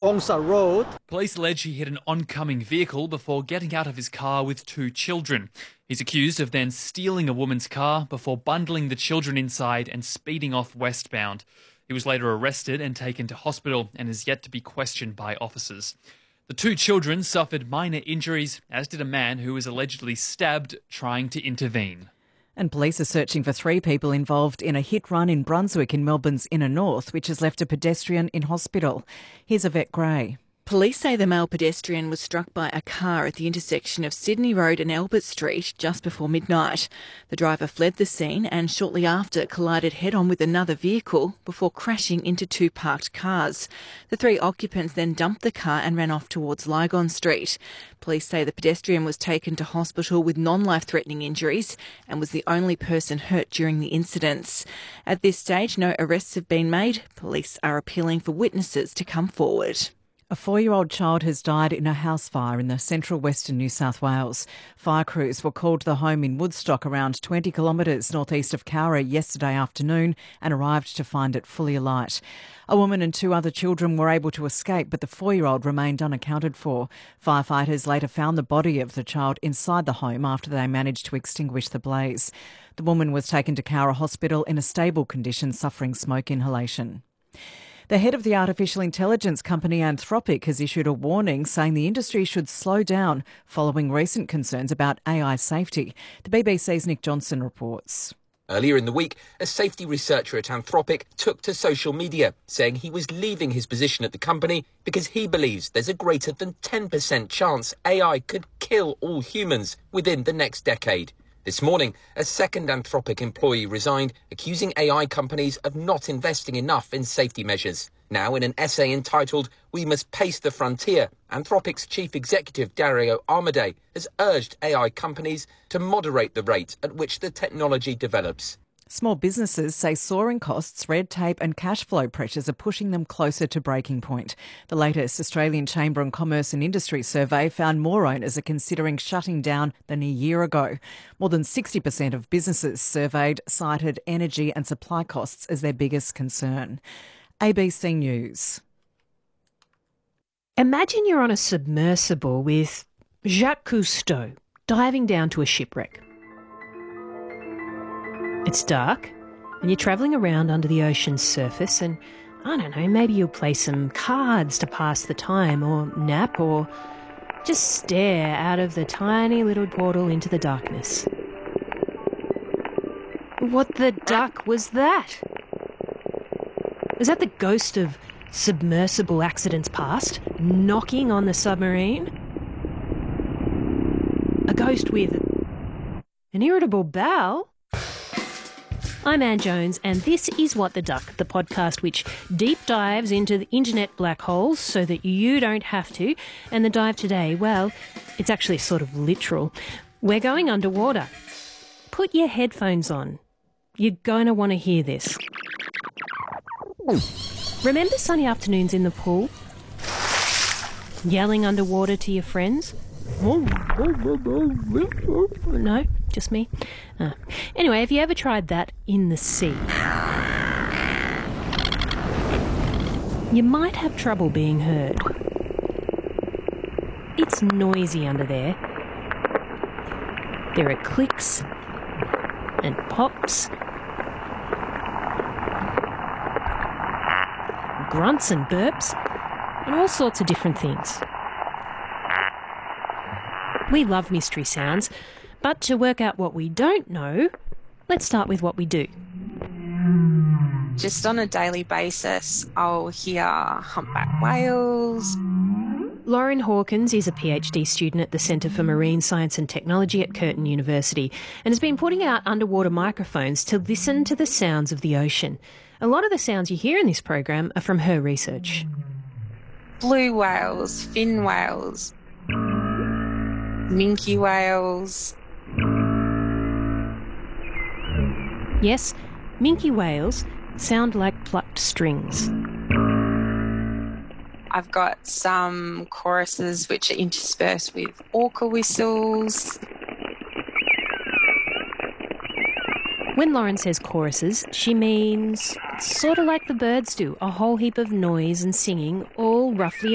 Hongsa Road. Police allege he hit an oncoming vehicle before getting out of his car with 2 children. He's accused of then stealing a woman's car before bundling the children inside and speeding off westbound. He was later arrested and taken to hospital and is yet to be questioned by officers. The 2 children suffered minor injuries, as did a man who was allegedly stabbed trying to intervene. And police are searching for 3 people involved in a hit-run in Brunswick in Melbourne's inner north, which has left a pedestrian in hospital. Here's Yvette Gray. Police say the male pedestrian was struck by a car at the intersection of Sydney Road and Albert Street just before midnight. The driver fled the scene and shortly after collided head-on with another vehicle before crashing into 2 parked cars. The 3 occupants then dumped the car and ran off towards Lygon Street. Police say the pedestrian was taken to hospital with non-life-threatening injuries and was the only person hurt during the incidents. At this stage, no arrests have been made. Police are appealing for witnesses to come forward. A 4-year-old child has died in a house fire in the central western New South Wales. Fire crews were called to the home in Woodstock, around 20 kilometres northeast of Cowra, yesterday afternoon and arrived to find it fully alight. A woman and 2 other children were able to escape, but the 4-year-old remained unaccounted for. Firefighters later found the body of the child inside the home after they managed to extinguish the blaze. The woman was taken to Cowra Hospital in a stable condition, suffering smoke inhalation. The head of the artificial intelligence company Anthropic has issued a warning saying the industry should slow down following recent concerns about AI safety. The BBC's Nick Johnson reports. Earlier in the week, a safety researcher at Anthropic took to social media, saying he was leaving his position at the company because he believes there's a greater than 10% chance AI could kill all humans within the next decade. This morning, a second Anthropic employee resigned, accusing AI companies of not investing enough in safety measures. Now, in an essay entitled "We Must Pace the Frontier," Anthropic's chief executive Dario Amodei has urged AI companies to moderate the rate at which the technology develops. Small businesses say soaring costs, red tape and cash flow pressures are pushing them closer to breaking point. The latest Australian Chamber of Commerce and Industry survey found more owners are considering shutting down than a year ago. More than 60% of businesses surveyed cited energy and supply costs as their biggest concern. ABC News. Imagine you're on a submersible with Jacques Cousteau diving down to a shipwreck. It's dark and you're travelling around under the ocean's surface and, I don't know, maybe you'll play some cards to pass the time or nap or just stare out of the tiny little portal into the darkness. What the duck was that? Was that the ghost of submersible accidents past knocking on the submarine? A ghost with an irritable bowel? I'm Anne Jones and this is What the Duck, the podcast which deep dives into the internet black holes so that you don't have to. And the dive today, well, it's actually sort of literal. We're going underwater. Put your headphones on. You're going to want to hear this. Remember sunny afternoons in the pool? Yelling underwater to your friends? No, just me. Anyway, have you ever tried that in the sea? You might have trouble being heard. It's noisy under there. There are clicks and pops, grunts and burps, and all sorts of different things. We love mystery sounds, but to work out what we don't know, let's start with what we do. Just on a daily basis, I'll hear humpback whales. Lauren Hawkins is a PhD student at the Centre for Marine Science and Technology at Curtin University and has been putting out underwater microphones to listen to the sounds of the ocean. A lot of the sounds you hear in this program are from her research. Blue whales, fin whales, minke whales. Yes, minke whales sound like plucked strings. I've got some choruses which are interspersed with orca whistles. When Lauren says choruses, she means sort of like the birds do, a whole heap of noise and singing, all roughly